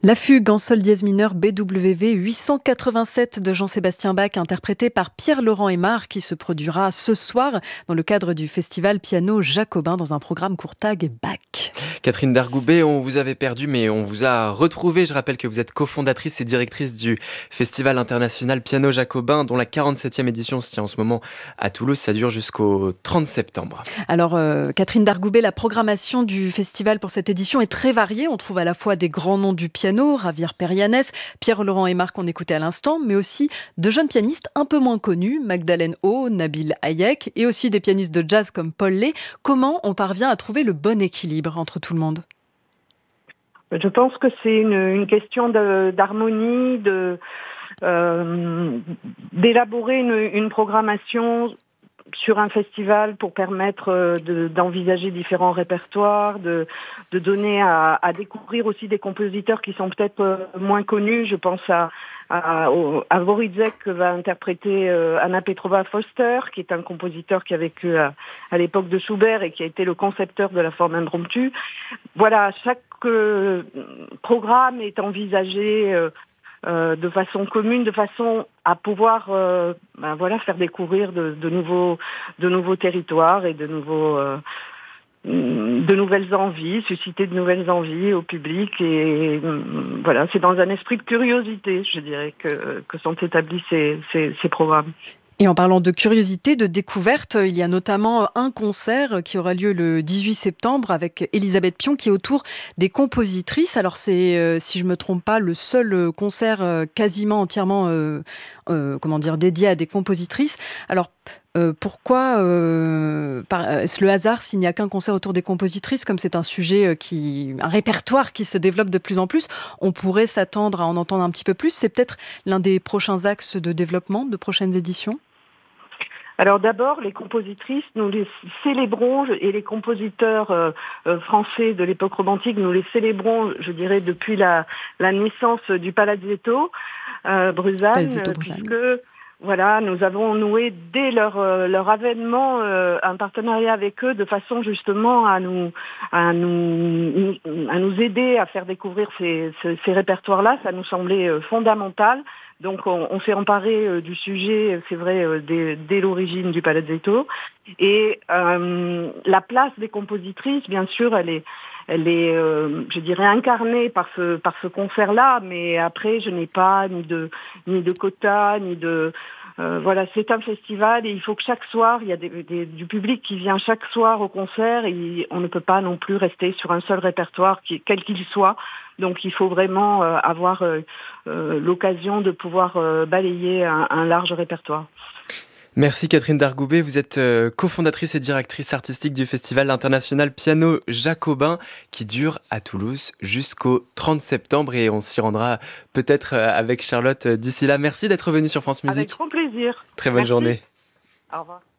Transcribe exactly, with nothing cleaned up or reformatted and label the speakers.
Speaker 1: La fugue en sol dièse mineur B W V huit cent quatre-vingt-sept de Jean-Sébastien Bach, interprétée par Pierre-Laurent Aimard, qui se produira ce soir dans le cadre du festival Piano Jacobin dans un programme Courtag Bach.
Speaker 2: Catherine Dargoubet, on vous avait perdu, mais on vous a retrouvé. Je rappelle que vous êtes cofondatrice et directrice du Festival international Piano Jacobin, dont la quarante-septième édition se tient en ce moment à Toulouse. Ça dure jusqu'au trente septembre.
Speaker 1: Alors, euh, Catherine Dargoubet, la programmation du festival pour cette édition est très variée. On trouve à la fois des grands noms du piano, Javier Perianes, Pierre-Laurent Aimard qu'on écoutait à l'instant, mais aussi de jeunes pianistes un peu moins connus, Magdalene Au, Nabil Hayek, et aussi des pianistes de jazz comme Paul Lay. Comment on parvient à trouver le bon équilibre entre tout le monde ?
Speaker 3: Je pense que c'est une, une question de, d'harmonie, de, euh, d'élaborer une, une programmation sur un festival pour permettre de, d'envisager différents répertoires, de, de donner à, à découvrir aussi des compositeurs qui sont peut-être moins connus. Je pense à, à, à Vorizek que va interpréter Anna Petrova Foster, qui est un compositeur qui a vécu à, à l'époque de Schubert et qui a été le concepteur de la forme impromptue. Voilà, chaque euh, programme est envisagé euh, Euh, de façon commune, de façon à pouvoir euh, ben voilà, faire découvrir de, de, nouveaux, de nouveaux territoires et de, nouveaux, euh, de nouvelles envies, susciter de nouvelles envies au public. Et euh, voilà, c'est dans un esprit de curiosité, je dirais, que, que sont établis ces, ces, ces programmes.
Speaker 1: Et en parlant de curiosité, de découverte, il y a notamment un concert qui aura lieu le dix-huit septembre avec Elisabeth Pion qui est autour des compositrices. Alors c'est, si je ne me trompe pas, le seul concert quasiment entièrement euh, euh, comment dire, dédié à des compositrices. Alors euh, pourquoi euh, par, est-ce le hasard s'il n'y a qu'un concert autour des compositrices, comme c'est un sujet qui, un répertoire qui se développe de plus en plus, on pourrait s'attendre à en entendre un petit peu plus. C'est peut-être l'un des prochains axes de développement de prochaines éditions.
Speaker 3: Alors d'abord, les compositrices, nous les célébrons, et les compositeurs euh, euh, français de l'époque romantique, nous les célébrons, je dirais, depuis la, la naissance du Palazzetto euh, Bruzane,
Speaker 1: Palazzetto
Speaker 3: puisque voilà, nous avons noué dès leur euh, leur avènement euh, un partenariat avec eux de façon justement à nous à nous à nous aider à faire découvrir ces ces, ces répertoires-là. Ça nous semblait euh, fondamental. Donc on, on s'est emparé euh, du sujet, c'est vrai, euh, dès, dès l'origine du Palazzetto. Et euh, la place des compositrices, bien sûr, elle est, elle est, euh, je dirais, incarnée par ce, par ce concert-là. Mais après, je n'ai pas ni de, ni de quota, ni de, euh, voilà, c'est un festival et il faut que chaque soir, il y a des, des, du public qui vient chaque soir au concert et on ne peut pas non plus rester sur un seul répertoire, qui, quel qu'il soit. Donc il faut vraiment euh, avoir euh, euh, l'occasion de pouvoir euh, balayer un, un large répertoire.
Speaker 2: Merci Catherine Dargoubet, vous êtes euh, cofondatrice et directrice artistique du Festival international Piano Jacobin qui dure à Toulouse jusqu'au trente septembre et on s'y rendra peut-être euh, avec Charlotte euh, d'ici là. Merci d'être venue sur France Musique.
Speaker 3: Avec grand plaisir.
Speaker 2: Très bonne
Speaker 3: Merci.
Speaker 2: journée.
Speaker 3: Au revoir.